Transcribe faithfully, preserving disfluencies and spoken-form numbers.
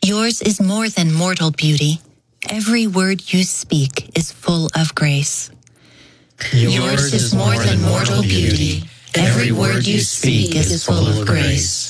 Yours is more than mortal beauty. Every word you speak is full of grace. Yours is more than mortal beauty. Every word you speak is full of grace.